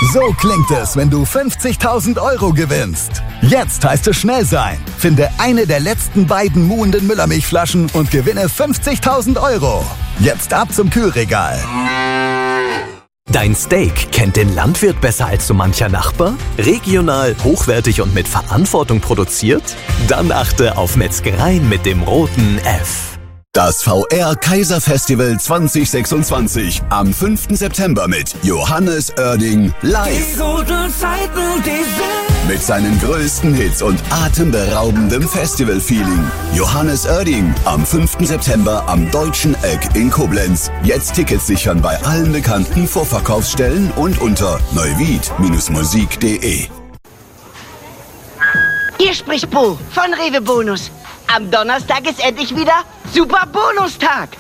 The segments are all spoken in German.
So klingt es, wenn du 50.000 € gewinnst. Jetzt heißt es schnell sein. Finde eine der letzten beiden muhenden Müllermilchflaschen und gewinne 50.000 €. Jetzt ab zum Kühlregal. Dein Steak kennt den Landwirt besser als so mancher Nachbar? Regional, hochwertig und mit Verantwortung produziert? Dann achte auf Metzgereien mit dem roten F. Das VR Kaiserfestival 2026 am 5. September mit Johannes Oerding live. Mit seinen größten Hits und atemberaubendem Festival-Feeling. Johannes Oerding am 5. September am Deutschen Eck in Koblenz. Jetzt Tickets sichern bei allen bekannten Vorverkaufsstellen und unter neuwied-musik.de. Hier spricht Bo von Rewe Bonus. Am Donnerstag ist endlich wieder Super Bonustag.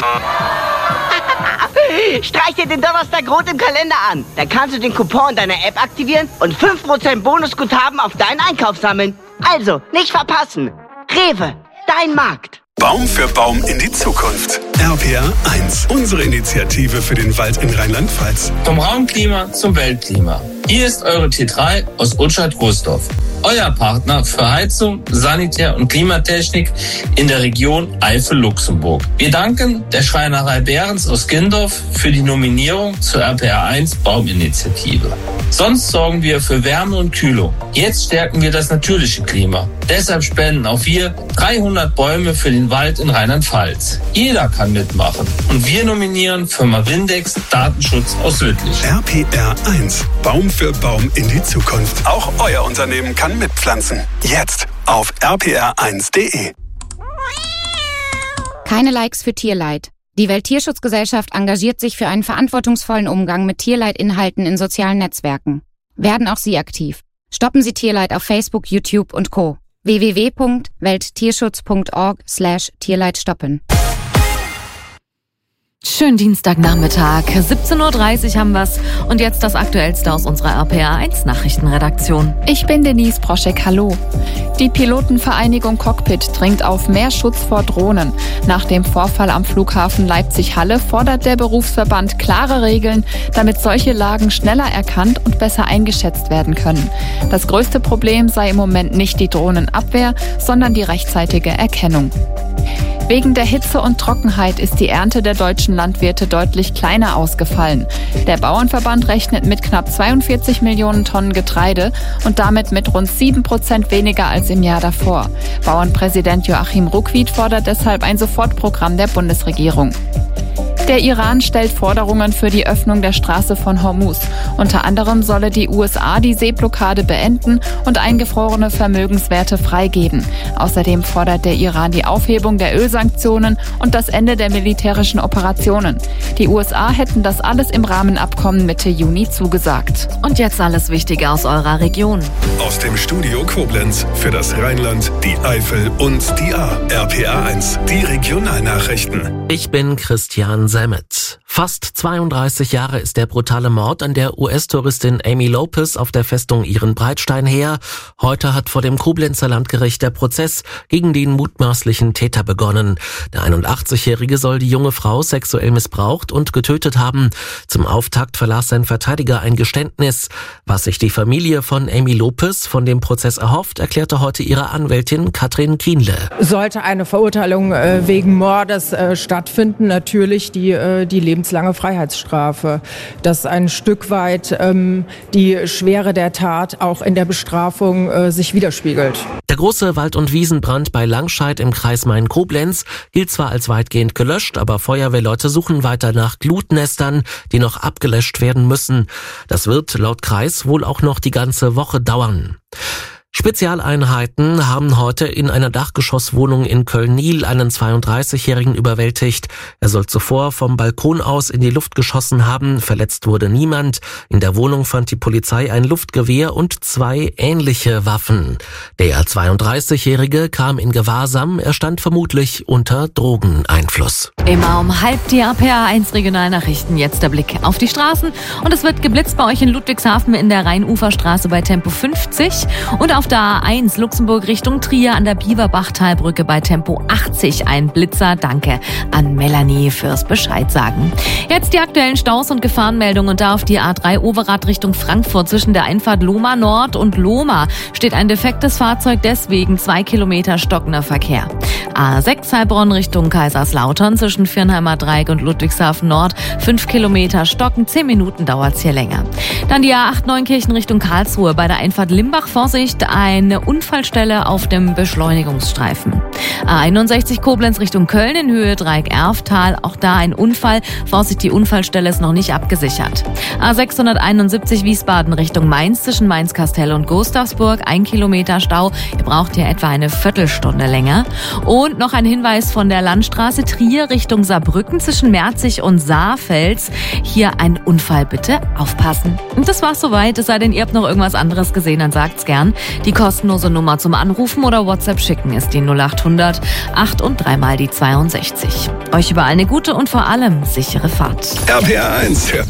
Streich dir den Donnerstag rot im Kalender an. Dann kannst du den Coupon in deiner App aktivieren und 5% Bonusguthaben auf deinen Einkauf sammeln. Also, nicht verpassen. Rewe, dein Markt. Baum für Baum in die Zukunft. RPR 1, unsere Initiative für den Wald in Rheinland-Pfalz. Vom Raumklima zum Weltklima. Hier ist eure T3 aus Utschat-Großdorf. Euer Partner für Heizung, Sanitär- und Klimatechnik in der Region Eifel-Luxemburg. Wir danken der Schreinerei Behrens aus Gindorf für die Nominierung zur RPR 1 Bauminitiative. Sonst sorgen wir für Wärme und Kühlung. Jetzt stärken wir das natürliche Klima. Deshalb spenden auch wir 300 Bäume für den Wald in Rheinland-Pfalz. Jeder kann mitmachen. Und wir nominieren Firma Windex Datenschutz aus Südlich. RPR 1, Baum für Baum in die Zukunft. Auch euer Unternehmen kann mitpflanzen. Jetzt auf rpr1.de. Keine Likes für Tierleid. Die Welttierschutzgesellschaft engagiert sich für einen verantwortungsvollen Umgang mit Tierleidinhalten in sozialen Netzwerken. Werden auch Sie aktiv. Stoppen Sie Tierleid auf Facebook, YouTube und Co. www.welttierschutz.org/Tierleid stoppen. Schönen Dienstagnachmittag, 17:30 Uhr haben wir's und jetzt das Aktuellste aus unserer RPR1 Nachrichtenredaktion. Ich bin Denise Broschek, hallo. Die Pilotenvereinigung Cockpit dringt auf mehr Schutz vor Drohnen. Nach dem Vorfall am Flughafen Leipzig-Halle fordert der Berufsverband klare Regeln, damit solche Lagen schneller erkannt und besser eingeschätzt werden können. Das größte Problem sei im Moment nicht die Drohnenabwehr, sondern die rechtzeitige Erkennung. Wegen der Hitze und Trockenheit ist die Ernte der deutschen Landwirte deutlich kleiner ausgefallen. Der Bauernverband rechnet mit knapp 42 Millionen Tonnen Getreide und damit mit rund 7% weniger als im Jahr davor. Bauernpräsident Joachim Ruckwied fordert deshalb ein Sofortprogramm der Bundesregierung. Der Iran stellt Forderungen für die Öffnung der Straße von Hormuz. Unter anderem solle die USA die Seeblockade beenden und eingefrorene Vermögenswerte freigeben. Außerdem fordert der Iran die Aufhebung der Ölsanktionen und das Ende der militärischen Operationen. Die USA hätten das alles im Rahmenabkommen Mitte Juni zugesagt. Und jetzt alles Wichtige aus eurer Region. Aus dem Studio Koblenz für das Rheinland, die Eifel und die A. RPR 1, die Regionalnachrichten. Ich bin Christian Semmet. Fast 32 Jahre ist der brutale Mord an der US-Touristin Amy Lopez auf der Festung Ehrenbreitstein her. Heute hat vor dem Koblenzer Landgericht der Prozess gegen den mutmaßlichen Täter begonnen. Der 81-Jährige soll die junge Frau sexuell missbraucht und getötet haben. Zum Auftakt verlas sein Verteidiger ein Geständnis. Was sich die Familie von Amy Lopez von dem Prozess erhofft, erklärte heute ihre Anwältin Katrin Kienle. Sollte eine Verurteilung wegen Mordes stattfinden, natürlich die lebenslange Freiheitsstrafe, dass ein Stück weit die Schwere der Tat auch in der Bestrafung sich widerspiegelt. Der große Wald- und Wiesenbrand bei Langscheid im Kreis Main-Koblenz gilt zwar als weitgehend gelöscht, aber Feuerwehrleute suchen weiter nach Glutnestern, die noch abgelöscht werden müssen. Das wird laut Kreis wohl auch noch die ganze Woche dauern. Spezialeinheiten haben heute in einer Dachgeschosswohnung in Köln-Niel einen 32-Jährigen überwältigt. Er soll zuvor vom Balkon aus in die Luft geschossen haben. Verletzt wurde niemand. In der Wohnung fand die Polizei ein Luftgewehr und 2 ähnliche Waffen. Der 32-Jährige kam in Gewahrsam. Er stand vermutlich unter Drogeneinfluss. Immer um halb die RPR1 Regionalnachrichten. Jetzt der Blick auf die Straßen. Und es wird geblitzt bei euch in Ludwigshafen in der Rheinuferstraße bei Tempo 50 und auf der A1 Luxemburg Richtung Trier an der Bieberbachtalbrücke bei Tempo 80 ein Blitzer. Danke an Melanie fürs Bescheid sagen. Jetzt die aktuellen Staus und Gefahrenmeldungen und da auf die A3 Overath Richtung Frankfurt zwischen der Einfahrt Lohmar Nord und Lohmar steht ein defektes Fahrzeug, deswegen 2 Kilometer stockender Verkehr. A6 Heilbronn Richtung Kaiserslautern zwischen Viernheimer Dreieck und Ludwigshafen Nord 5 Kilometer stocken, 10 Minuten dauert's hier länger. Dann die A8 Neunkirchen Richtung Karlsruhe bei der Einfahrt Limbach, Vorsicht, eine Unfallstelle auf dem Beschleunigungsstreifen. A61 Koblenz Richtung Köln in Höhe Dreieck Erftal, auch da ein Unfall, Vorsicht, die Unfallstelle ist noch nicht abgesichert. A671 Wiesbaden Richtung Mainz zwischen Mainz-Kastel und Gustavsburg, 1 Kilometer Stau, ihr braucht hier etwa eine Viertelstunde länger. Und noch ein Hinweis von der Landstraße Trier Richtung Saarbrücken zwischen Merzig und Saarfels. Hier ein Unfall, bitte aufpassen. Und das war's soweit, es sei denn, ihr habt noch irgendwas anderes gesehen, dann sagt's gern. Die kostenlose Nummer zum Anrufen oder WhatsApp schicken ist die 0800 8 und 3 mal die 62. Euch überall eine gute und vor allem sichere Fahrt. RPR 1 für